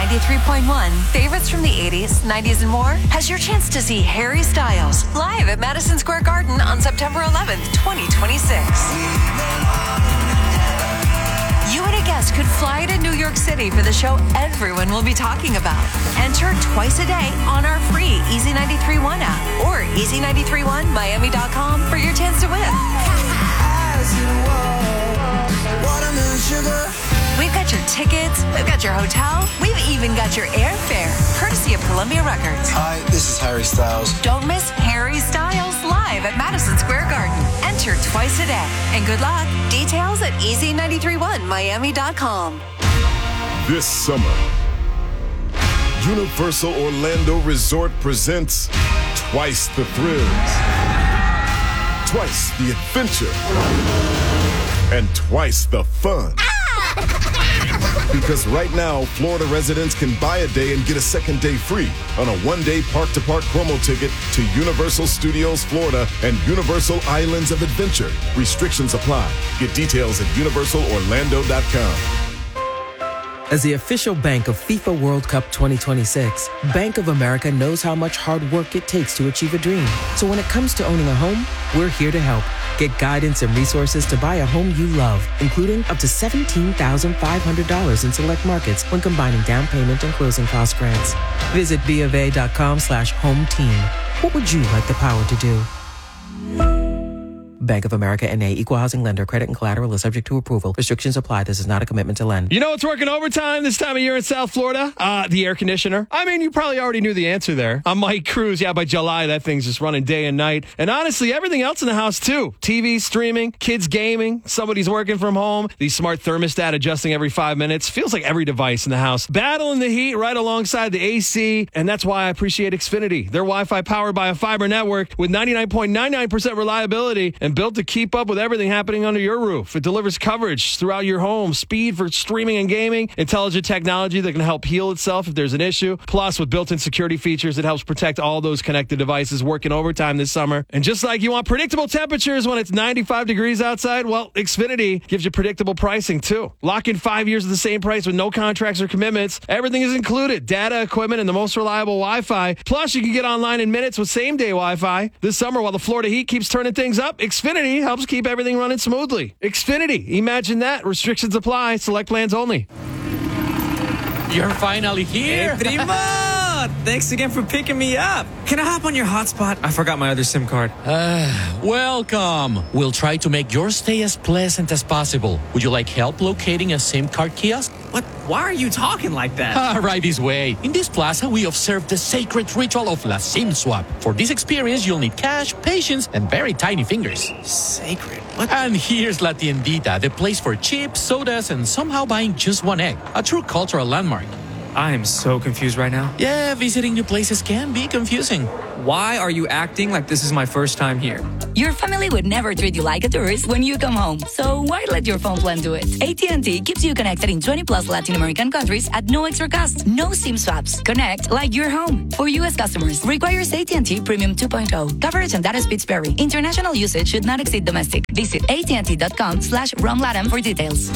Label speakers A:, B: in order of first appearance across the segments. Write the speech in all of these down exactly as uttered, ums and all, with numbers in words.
A: ninety-three point one, favorites from the eighties, nineties, and more, has your chance to see Harry Styles live at Madison Square Garden on September eleventh, twenty twenty-six. You and a guest could fly to New York City for the show everyone will be talking about. Enter twice a day on our free Easy ninety-three point one app or easy nine three one miami dot com for your chance to win. We've got your tickets, we've got your hotel, we've even got your airfare, courtesy of Columbia Records.
B: Hi, this is Harry Styles.
A: Don't miss Harry Styles live at Madison Square Garden. Enter twice a day. And good luck. Details at easy nine three one miami dot com.
C: This summer, Universal Orlando Resort presents Twice the Thrills, Twice the Adventure, and Twice the Fun. Because right now, Florida residents can buy a day and get a second day free on a one-day park-to-park promo ticket to Universal Studios Florida and Universal Islands of Adventure. Restrictions apply. Get details at universal orlando dot com.
D: As the official bank of FIFA World Cup twenty twenty-six, Bank of America knows how much hard work it takes to achieve a dream. So when it comes to owning a home, we're here to help. Get guidance and resources to buy a home you love, including up to seventeen thousand five hundred dollars in select markets when combining down payment and closing cost grants. Visit BofA.com slash home team. What would you like the power to do? Bank of America N A, Equal Housing Lender. Credit and collateral is subject to approval. Restrictions apply. This is not a commitment to lend.
E: You know what's working overtime this time of year in South Florida? Uh, the air conditioner. I mean, you probably already knew the answer there. I'm Mike Cruz. Yeah, by July, that thing's just running day and night. And honestly, everything else in the house, too. T V, streaming, kids gaming, somebody's working from home, the smart thermostat adjusting every five minutes. Feels like every device in the house. Battling the heat right alongside the A C. And that's why I appreciate Xfinity. Their Wi-Fi powered by a fiber network with ninety-nine point nine nine percent reliability and built to keep up with everything happening under your roof. It delivers coverage throughout your home, speed for streaming and gaming, intelligent technology that can help heal itself if there's an issue. Plus, with built-in security features, it helps protect all those connected devices working overtime this summer. And just like you want predictable temperatures when it's ninety-five degrees outside, well, Xfinity gives you predictable pricing too. Lock in five years of the same price with no contracts or commitments. Everything is included. Data, equipment, and the most reliable Wi-Fi. Plus, you can get online in minutes with same-day Wi-Fi. This summer, while the Florida heat keeps turning things up, Xfinity helps keep everything running smoothly. Xfinity. Imagine that. Restrictions apply. Select plans only.
F: You're finally here.
G: Hey, primo! Thanks again for picking me up. Can I hop on your hotspot? I forgot my other SIM card.
F: Uh, welcome. We'll try to make your stay as pleasant as possible. Would you like help locating a SIM card kiosk?
G: What? Why are you talking like that?
F: Ah, right this way. In this plaza, we observe the sacred ritual of La SIM Swap. For this experience, you'll need cash, patience, and very tiny fingers.
G: Sacred? What?
F: And here's La Tiendita, the place for chips, sodas, and somehow buying just one egg. A true cultural landmark.
G: I am so confused right now.
F: Yeah, visiting new places can be confusing.
G: Why are you acting like this is my first time here?
H: Your family would never treat you like a tourist when you come home. So why let your phone plan do it? A T and T keeps you connected in twenty plus Latin American countries at no extra cost. No SIM swaps. Connect like you're home. For U S customers, requires A T and T Premium two point oh. Coverage and data speeds vary. International usage should not exceed domestic. Visit A T and T dot com slash roam latam for details.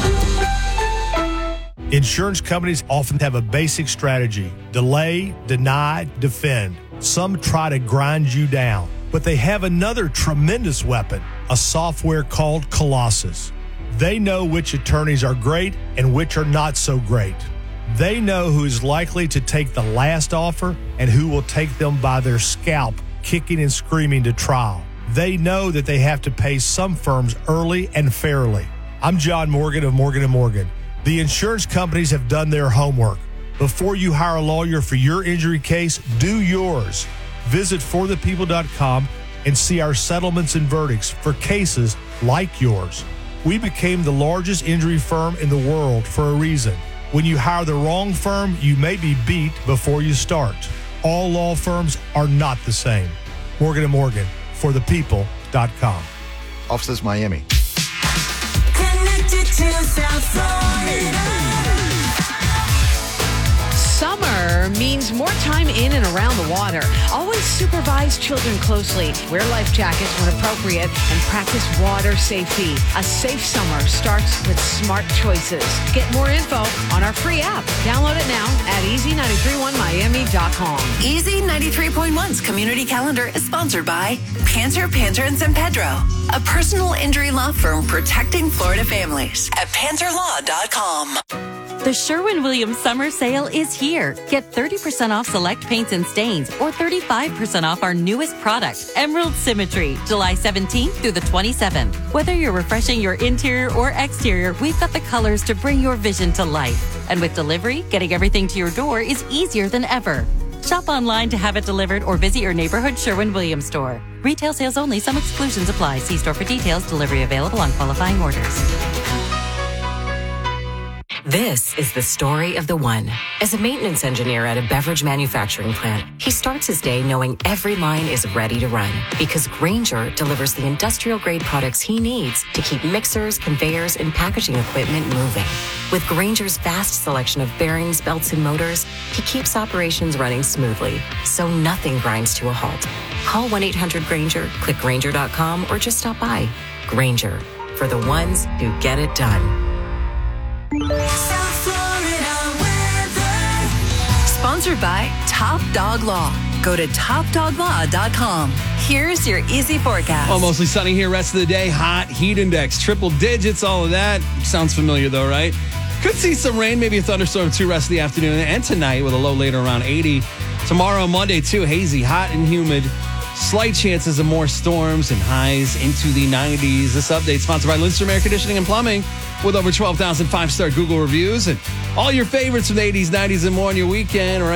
I: Insurance companies often have a basic strategy: delay, deny, defend. Some try to grind you down, but they have another tremendous weapon, a software called Colossus. They know which attorneys are great and which are not so great. They know who is likely to take the last offer and who will take them by their scalp, kicking and screaming to trial. They know that they have to pay some firms early and fairly. I'm John Morgan of Morgan and Morgan. The insurance companies have done their homework. Before you hire a lawyer for your injury case, do yours. Visit for the people dot com and see our settlements and verdicts for cases like yours. We became the largest injury firm in the world for a reason. When you hire the wrong firm, you may be beat before you start. All law firms are not the same. Morgan and Morgan, for the people dot com.
B: Offices Miami.
J: Connected to South Florida.
K: Summer means more time in and around the water. Always supervise children closely. Wear life jackets when appropriate and practice water safety. A safe summer starts with smart choices. Get more info on our free app. Download it now at easy nine three one miami dot com.
A: Easy ninety-three point one's community calendar is sponsored by Panter, Panter and San Pedro, a personal injury law firm protecting Florida families at panter law dot com.
L: The Sherwin-Williams summer sale is here. Get thirty percent off select paints and stains or thirty-five percent off our newest product, Emerald Symmetry, July seventeenth through the twenty-seventh. Whether you're refreshing your interior or exterior, we've got the colors to bring your vision to life. And with delivery, getting everything to your door is easier than ever. Shop online to have it delivered or visit your neighborhood Sherwin-Williams store. Retail sales only. Some exclusions apply. See store for details. Delivery available on qualifying orders.
M: This is the story of the one. As a maintenance engineer at a beverage manufacturing plant, he starts his day knowing every line is ready to run because Grainger delivers the industrial-grade products he needs to keep mixers, conveyors, and packaging equipment moving. With Grainger's vast selection of bearings, belts, and motors, he keeps operations running smoothly, so nothing grinds to a halt. Call one eight hundred Grainger, click Grainger dot com, or just stop by. Grainger, for the ones who get it done.
J: South Florida weather.
A: Sponsored by Top Dog Law. Go to top dog law dot com. Here's your easy forecast.
E: Oh, mostly sunny here. Rest of the day, hot. Heat index, triple digits, all of that. Sounds familiar, though, right? Could see some rain, maybe a thunderstorm, too, rest of the afternoon. And tonight with a low later around eighty. Tomorrow, Monday, too, hazy, hot and humid. Slight chances of more storms and highs into the nineties. This update sponsored by Lindstrom Air Conditioning and Plumbing with over twelve thousand five-star Google reviews and all your favorites from the eighties, nineties, and more on your weekend. Right?